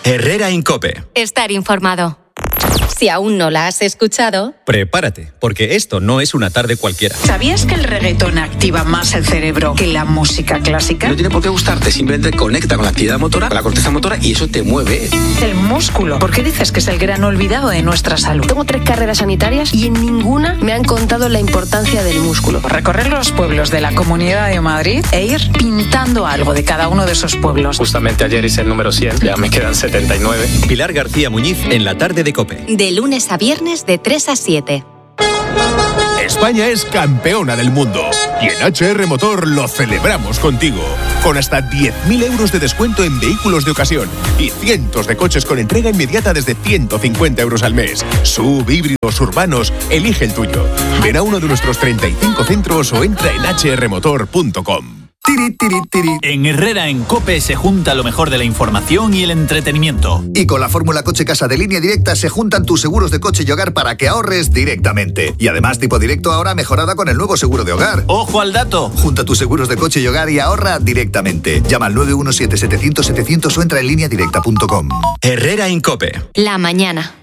Herrera en COPE. Estar informado. Si aún no la has escuchado, prepárate, porque esto no es una tarde cualquiera. ¿Sabías que el reggaetón activa más el cerebro que la música clásica? No tiene por qué gustarte, simplemente conecta con la actividad motora, con la corteza motora, y eso te mueve. El músculo. ¿Por qué dices que es el gran olvidado de nuestra salud? Tengo 3 carreras sanitarias y en ninguna me han contado la importancia del músculo. Recorrer los pueblos de la Comunidad de Madrid e ir pintando algo de cada uno de esos pueblos. Justamente ayer hice el número 100, ya me quedan 79. Pilar García Muñiz en la tarde de COPE. de lunes a viernes de 3 a 7. España es campeona del mundo y en HR Motor lo celebramos contigo. Con hasta 10.000 euros de descuento en vehículos de ocasión y cientos de coches con entrega inmediata desde 150 euros al mes. SUV, híbridos, urbanos, elige el tuyo. Ven a uno de nuestros 35 centros o entra en hrmotor.com. En Herrera en COPE se junta lo mejor de la información y el entretenimiento. Y con la fórmula Coche Casa de Línea Directa se juntan tus seguros de coche y hogar para que ahorres directamente. Y además tipo directo ahora mejorada con el nuevo seguro de hogar. ¡Ojo al dato! Junta tus seguros de coche y hogar y ahorra directamente. Llama al 917-700-700 o entra en lineadirecta.com. Herrera en COPE. La mañana.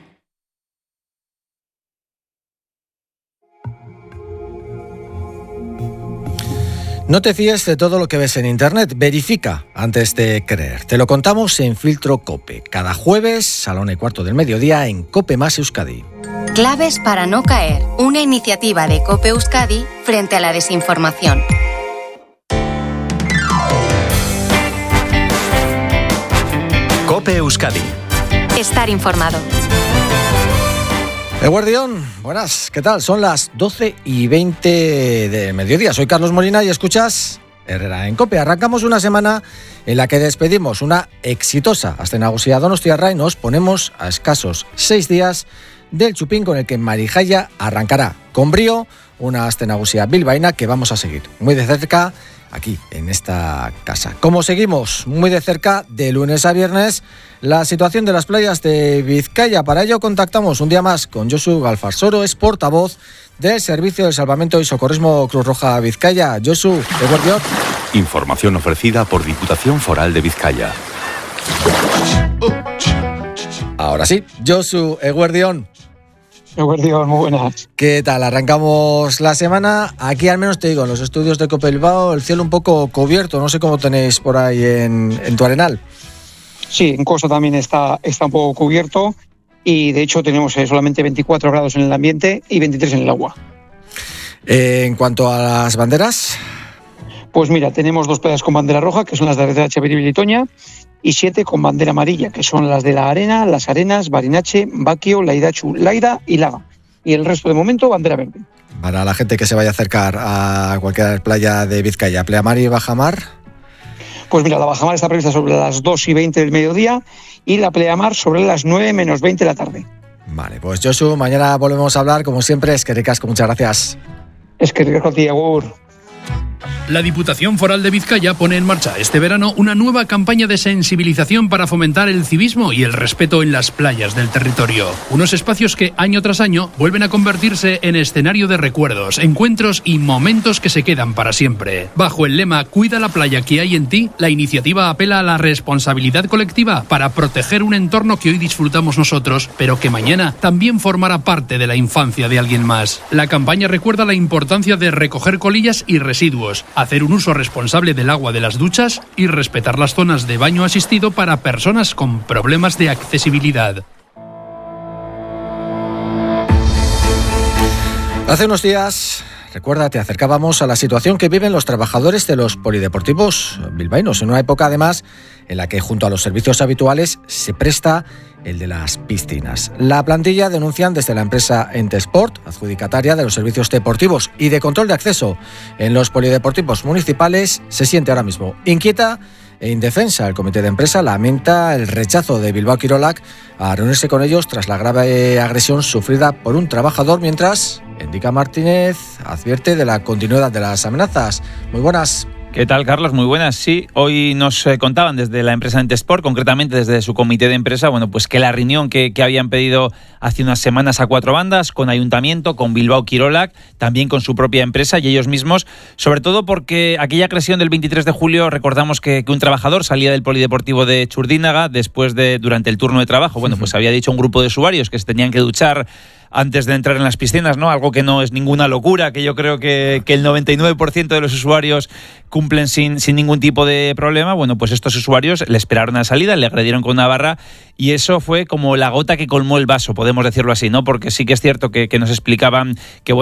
No te fíes de todo lo que ves en Internet, verifica antes de creer. Te lo contamos en Filtro COPE, cada jueves a la 1:15 del mediodía en COPE más Euskadi. Claves para no caer, una iniciativa de COPE Euskadi frente a la desinformación. COPE Euskadi. Estar informado. Eguardión, buenas, ¿qué tal? Son las 12:20 de mediodía. Soy Carlos Molina y escuchas Herrera en COPE. Arrancamos una semana en la que despedimos una exitosa Aste Nagusia Donostiarra y nos ponemos a escasos 6 días del chupín con el que Marijaia arrancará con brío una Aste Nagusia bilbaína que vamos a seguir muy de cerca aquí en esta casa. Como seguimos muy de cerca de lunes a viernes la situación de las playas de Vizcaya. Para ello contactamos un día más con Josu Galfarsoro, es portavoz del Servicio de Salvamento y Socorrismo Cruz Roja Vizcaya. Josu, eguardión. Información ofrecida por Diputación Foral de Vizcaya. Ahora sí, Josu, eguardión. Eguardión, muy buenas. ¿Qué tal? Arrancamos la semana. Aquí al menos te digo, en los estudios de COPE Bilbao, el cielo un poco cubierto. No sé cómo tenéis por ahí en tu arenal. Sí, en Costa también está un poco cubierto y de hecho tenemos solamente 24 grados en el ambiente y 23 en el agua. En cuanto a las banderas... Pues mira, tenemos 2 playas con bandera roja, que son las de Arretache, Beribil y Toña, y 7 con bandera amarilla, que son las de La Arena, Las Arenas, Barinache, Baquio, Laidachu, Laida y Laga. Y el resto de momento, bandera verde. Para la gente que se vaya a acercar a cualquier playa de Vizcaya, ¿Pleamar y Bajamar? Pues mira, la Bajamar está prevista sobre las 2:20 del mediodía y la Pleamar sobre las 9 menos 20 de la tarde. Vale, pues Josu, mañana volvemos a hablar, como siempre. Es que ricasco, muchas gracias. Es que ricasco a ti, agur. La Diputación Foral de Vizcaya pone en marcha este verano una nueva campaña de sensibilización para fomentar el civismo y el respeto en las playas del territorio. Unos espacios que año tras año vuelven a convertirse en escenario de recuerdos, encuentros y momentos que se quedan para siempre. Bajo el lema Cuida la playa que hay en ti, la iniciativa apela a la responsabilidad colectiva para proteger un entorno que hoy disfrutamos nosotros, pero que mañana también formará parte de la infancia de alguien más. La campaña recuerda la importancia de recoger colillas y residuos, hacer un uso responsable del agua de las duchas y respetar las zonas de baño asistido para personas con problemas de accesibilidad. Hace unos días, recuerda, te acercábamos a la situación que viven los trabajadores de los polideportivos bilbaínos, en una época además en la que junto a los servicios habituales se presta el de las piscinas. La plantilla denuncian desde la empresa Entesport, adjudicataria de los servicios deportivos y de control de acceso en los polideportivos municipales, se siente ahora mismo inquieta e indefensa. El comité de empresa lamenta el rechazo de Bilbao Kirolak a reunirse con ellos tras la grave agresión sufrida por un trabajador, mientras Enrique Martínez advierte de la continuidad de las amenazas. Muy buenas. ¿Qué tal, Carlos? Muy buenas. Sí, hoy nos contaban desde la empresa Entesport, concretamente desde su comité de empresa, bueno, pues que la reunión que habían pedido hace unas semanas a 4 bandas, con Ayuntamiento, con Bilbao Kirolak, también con su propia empresa y ellos mismos, sobre todo porque aquella agresión del 23 de julio, recordamos que un trabajador salía del polideportivo de Txurdinaga durante el turno de trabajo. Bueno, pues había dicho a un grupo de usuarios que se tenían que duchar antes de entrar en las piscinas, ¿no? Algo que no es ninguna locura, que yo creo que el 99% de los usuarios cumplen sin ningún tipo de problema. Bueno, pues estos usuarios le esperaron a la salida, le agredieron con una barra y eso fue como la gota que colmó el vaso, podemos decirlo así, ¿no? Porque sí que es cierto que nos explicaban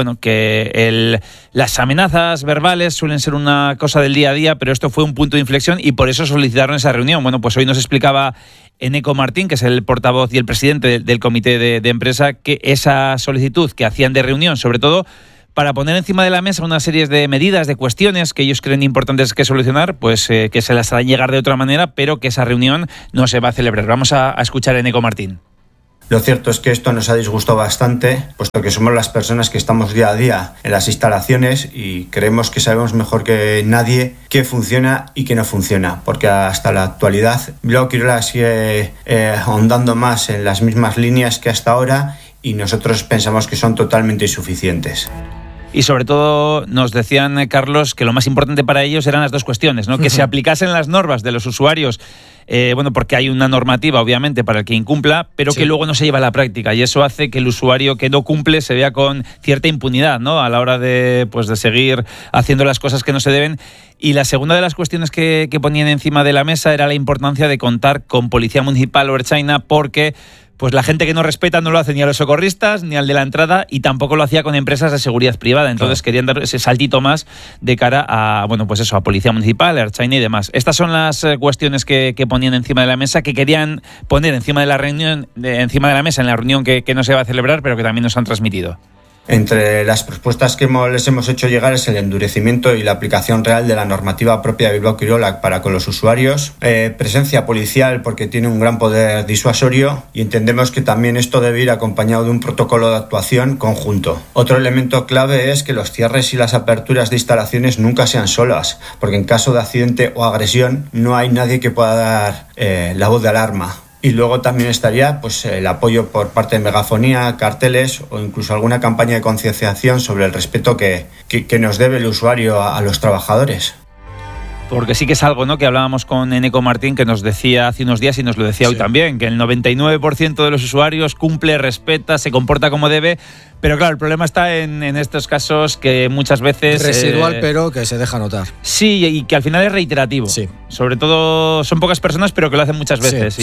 que las amenazas verbales suelen ser una cosa del día a día, pero esto fue un punto de inflexión y por eso solicitaron esa reunión. Bueno, pues hoy nos explicaba Eneko Martín, que es el portavoz y el presidente del comité de empresa, que esa solicitud que hacían de reunión, sobre todo para poner encima de la mesa una serie de medidas, de cuestiones que ellos creen importantes que solucionar, pues que se las harán llegar de otra manera, pero que esa reunión no se va a celebrar. Vamos a escuchar a Eneko Martín. Lo cierto es que esto nos ha disgustado bastante, puesto que somos las personas que estamos día a día en las instalaciones y creemos que sabemos mejor que nadie qué funciona y qué no funciona, porque hasta la actualidad Bilbao Kirolak sigue ahondando más en las mismas líneas que hasta ahora y nosotros pensamos que son totalmente insuficientes. Y sobre todo nos decían, Carlos, que lo más importante para ellos eran las dos cuestiones, ¿no? Que se aplicasen las normas de los usuarios, porque hay una normativa, obviamente, para el que incumpla, pero que luego no se lleva a la práctica. Y eso hace que el usuario que no cumple se vea con cierta impunidad, ¿no? A la hora de seguir haciendo las cosas que no se deben. Y la segunda de las cuestiones que ponían encima de la mesa era la importancia de contar con policía municipal o ertzaina, porque pues la gente que no respeta no lo hace ni a los socorristas ni al de la entrada y tampoco lo hacía con empresas de seguridad privada. Entonces querían dar ese saltito más de cara a, a policía municipal, a ertzaina y demás. Estas son las cuestiones que ponían encima de la mesa, que querían poner encima de la reunión, encima de la mesa en la reunión que no se va a celebrar, pero que también nos han transmitido. Entre las propuestas que les hemos hecho llegar es el endurecimiento y la aplicación real de la normativa propia de Bilbao Kirolak para con los usuarios, presencia policial porque tiene un gran poder disuasorio y entendemos que también esto debe ir acompañado de un protocolo de actuación conjunto. Otro elemento clave es que los cierres y las aperturas de instalaciones nunca sean solas, porque en caso de accidente o agresión no hay nadie que pueda dar la voz de alarma. Y luego también estaría el apoyo por parte de megafonía, carteles o incluso alguna campaña de concienciación sobre el respeto que nos debe el usuario a los trabajadores. Porque sí que es algo, ¿no?, que hablábamos con Eneko Martín, que nos decía hace unos días y nos lo decía hoy también, que el 99% de los usuarios cumple, respeta, se comporta como debe, pero claro, el problema está en estos casos que muchas veces... Residual, pero que se deja notar. Sí, y que al final es reiterativo. Sí. Sobre todo son pocas personas, pero que lo hacen muchas veces.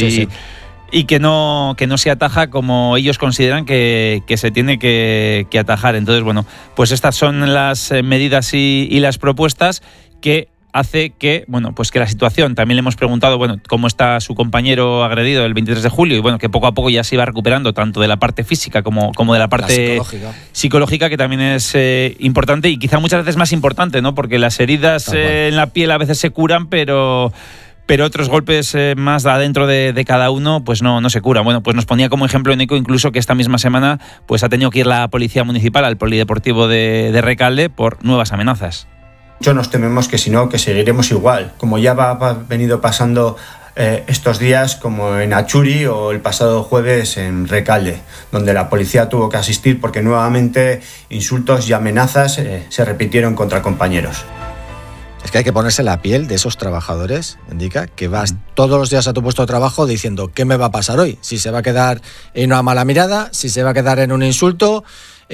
Y que no se ataja como ellos consideran que se tiene que atajar. Entonces, pues estas son las medidas y las propuestas que hace que, que la situación, también le hemos preguntado, cómo está su compañero agredido el 23 de julio y que poco a poco ya se iba recuperando tanto de la parte física como de la parte psicológica, que también es importante y quizá muchas veces más importante, ¿no? Porque las heridas en la piel a veces se curan, pero otros golpes más adentro de cada uno pues no se curan. Pues nos ponía como ejemplo Eneko incluso que esta misma semana pues ha tenido que ir la policía municipal al polideportivo de Recalde por nuevas amenazas. Nos tememos que si no, que seguiremos igual, como ya ha venido pasando estos días, como en Achuri o el pasado jueves en Recalde, donde la policía tuvo que asistir porque nuevamente insultos y amenazas se repitieron contra compañeros. Es que hay que ponerse la piel de esos trabajadores, indica, que vas todos los días a tu puesto de trabajo diciendo ¿qué me va a pasar hoy? Si se va a quedar en una mala mirada, si se va a quedar en un insulto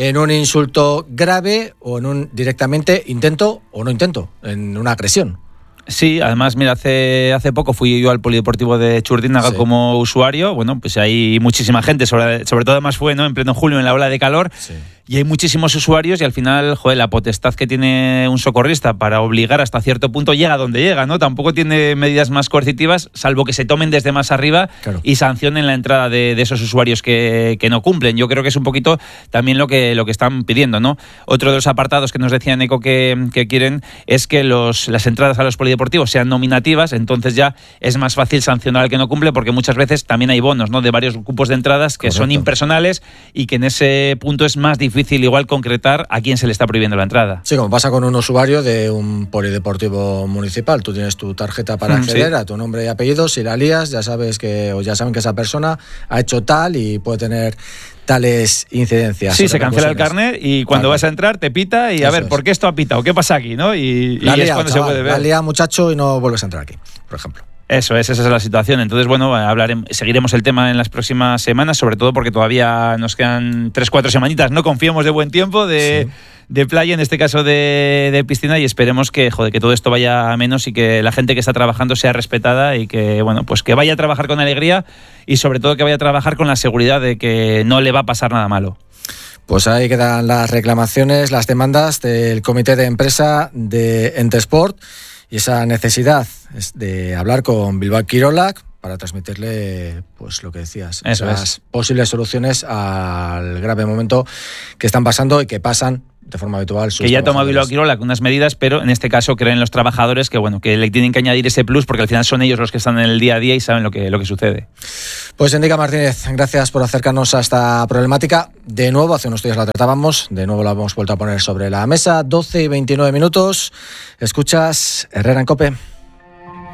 grave o en un directamente intento o no intento, en una agresión. Sí, además, mira, hace poco fui yo al polideportivo de Txurdinaga como usuario. Pues hay muchísima gente, sobre todo además fue en pleno julio en la ola de calor. Sí. Y hay muchísimos usuarios y al final, la potestad que tiene un socorrista para obligar hasta cierto punto llega donde llega, ¿no? Tampoco tiene medidas más coercitivas, salvo que se tomen desde más arriba y sancionen la entrada de esos usuarios que no cumplen. Yo creo que es un poquito también lo que están pidiendo, ¿no? Otro de los apartados que nos decía Eneko que quieren es que las entradas a los polideportivos sean nominativas, entonces ya es más fácil sancionar al que no cumple, porque muchas veces también hay bonos, ¿no?, de varios cupos de entradas que son impersonales y que en ese punto es más difícil difícil igual concretar a quién se le está prohibiendo la entrada. Sí, como pasa con un usuario de un polideportivo municipal. Tú tienes tu tarjeta para acceder a tu nombre y apellido. Si la lías, ya saben que esa persona ha hecho tal y puede tener tales incidencias. Sí, se cancela el carnet y cuando vas a entrar te pita y a ver, ¿por qué esto ha pitado? ¿Qué pasa aquí? ¿No? Y es cuando se puede ver. La lía, muchacho, y no vuelves a entrar aquí, por ejemplo. Esa es la situación. Entonces, bueno, seguiremos el tema en las próximas semanas, sobre todo porque todavía nos quedan 3-4 semanitas. No confiemos de buen tiempo de playa, en este caso de piscina, y esperemos que todo esto vaya a menos y que la gente que está trabajando sea respetada y que, bueno, pues que vaya a trabajar con alegría y sobre todo que vaya a trabajar con la seguridad de que no le va a pasar nada malo. Pues ahí quedan las reclamaciones, las demandas del comité de empresa de Entesport y esa necesidad de hablar con Bilbao Kirolak para transmitirle, pues lo que decías, esas posibles soluciones al grave momento que están pasando y que pasan de forma habitual. Que ya toma Bilbao Kirolak unas medidas, pero en este caso creen los trabajadores que, bueno, que le tienen que añadir ese plus porque al final son ellos los que están en el día a día y saben lo que sucede. Pues Enrique Martínez, gracias por acercarnos a esta problemática. De nuevo, hace unos días la tratábamos, de nuevo la hemos vuelto a poner sobre la mesa. 12 y 29 minutos. Escuchas Herrera en COPE.